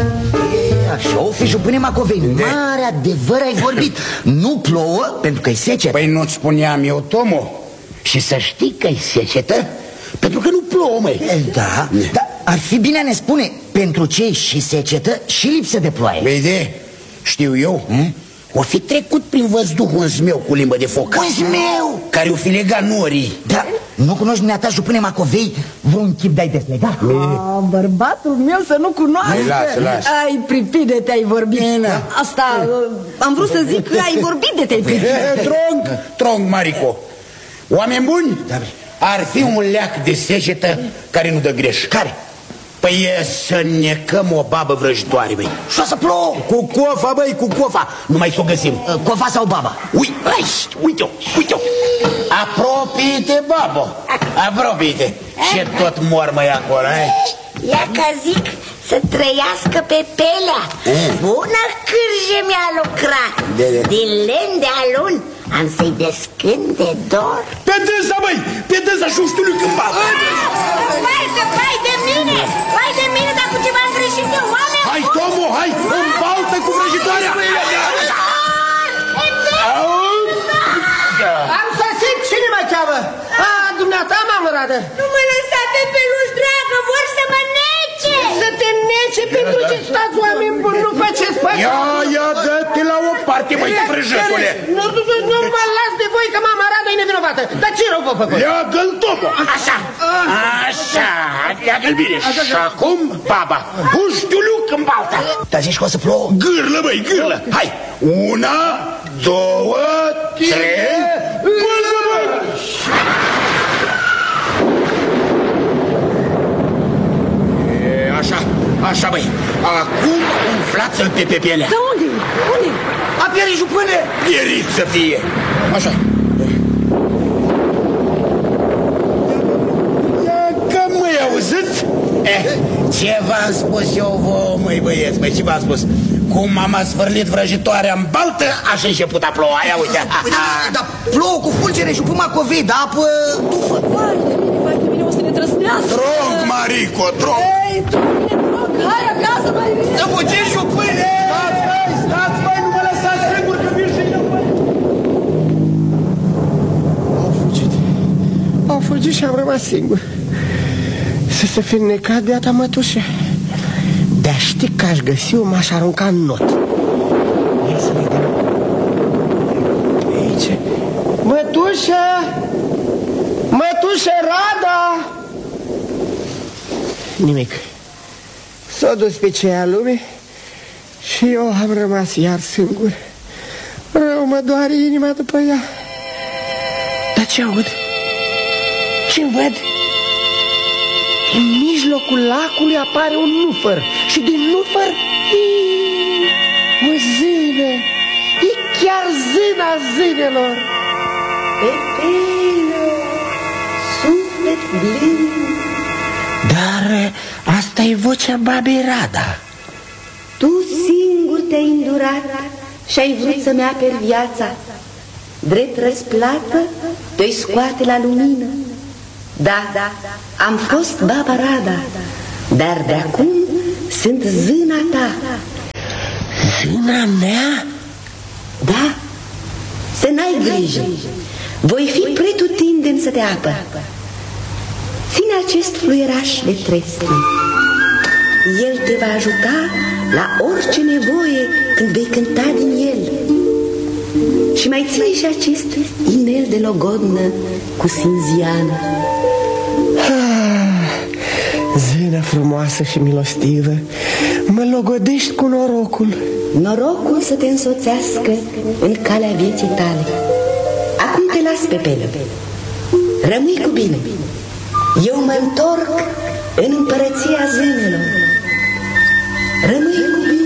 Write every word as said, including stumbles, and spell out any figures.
Așa o fi, jupâne Macovei, mare adevăr ai vorbit. Nu plouă pentru că e secetă. Păi nu-ți spuneam eu, Tomo? Și să știi că e secetă pentru că nu plouă, măi. Da, dar ar fi bine a ne spune pentru ce e și secetă și lipsă de ploaie. Vede, știu eu, hmm? O fi trecut prin văzduhul un zmeu cu limbă de foc. Un zmeu? Care o fi legat norii. Da, nu cunoști dumneata, jupâne Macovei, vreun chip de-ai deslegat? Ah, bărbatul meu să nu cunoască. Lasă, lasă. Ai pripit de te-ai vorbit. Bine. Asta, am vrut să zic că ai vorbit de te-ai pripit. Trong, trong, Marico. Oameni buni, da, ar fi un leac de secetă care nu dă greș. Care? Păi e să necăm o babă vrăjitoare, băi. Și o să plouă. Cu cofa, băi, cu cofa. Nu mai s-o găsim. Cofa sau baba? Ui, uite-o, uite-o. Apropie-te, babă. Apropie-te. Ce tot mormă-i acolo, ai? Ia ca zic să trăiască pe pelea. Bună cârje mi-a lucrat. Din lemn de alun am să-i descând de dor. Pe dânsa, băi, pe dânsa și uștului câmpa. Vai de, vai de mine, vai de mine, dar cu ceva am greșit eu, oameni. Hai, Tomo, hai, în baltă cu vrăjitoarea. Am sosit, cine mă cheamă? A, dumneata, mamă radă. Nu mă lăsa pe peluș, dragă, vor să mă nece. Să te nece pentru ce stați oameni buni, nu faceți păcat. Ia, ia, dă-te la o parte, măi, vrăjătule. Nu, nu, nu mă las de voi că mama radă e nevinovată. Dar ce rău vă făcut? Leagă-l, Tomo. Așa, așa, leagă-l bine. Și acum, baba, puștiuluc în balta. Dar zici că o să plouă? Gârlă, băi, gârlă. Hai, una, două, trei. Așa, așa, băi. Acum umflați-l pe pe pielea. Dar unde? Unde? A pierit, jupâne? Pierit să fie. Așa. Ia că măi, auziți? Eh, ce v-am spus eu vouă, măi băieți, măi, ce v-am spus? Cum m-am sfârlit vrăjitoarea în baltă, așa început a ploua, aia uite. Dar plouă cu fulgere, jupân Macovei, dar apă tufă. Vai de mine, vai de mine, o să ne trăsnească. Tronc, Marico, tronc. Ei, tronc, tronc, hai acasă, mai bine. Să fugiți, jupâne! Stați, băi, stați, băi, nu mă lăsați singur că vin și eu, băi. Au fugit. Au fugit și am rămas singur. Să se fi necat beata mătușă. De-a ști că aș găsi-o, m-aș arunca în not. Ia să vedem. Aici. Mătușă! Mătușă Rada! Nimic. S-a dus pe ceea lume și eu am rămas iar singur. Rău mă doare inima după ea. Dar ce aud? Ce-mi văd? În mijlocul lacului apare un nufăr și din nufăr ii, o zână. E chiar zâna zânelor. Pepelă, suflet blând. Dar asta e vocea babei Rada. Tu singur te-ai îndurat și ai vrut să-mi aperi viața. Drept răsplată te-ai scoate la lumină. Da, da, am fost baba Rada, dar de acum sunt zâna ta. Zâna mea? Da, să n-ai grijă. Voi fi pretutindeni să te apăr. Ține acest fluieraș de trestie. El te va ajuta la orice nevoie când vei cânta din el. Și mai ține și acest inel de logodnă cu sinziană. Ah, zână frumoasă și milostivă, mă logodești cu norocul. Norocul să te însoțească în calea vieții tale. Acum te las, Pepelă. Rămâi cu bine. Eu mă întorc în împărăția zânelor. Rămâi cu bine.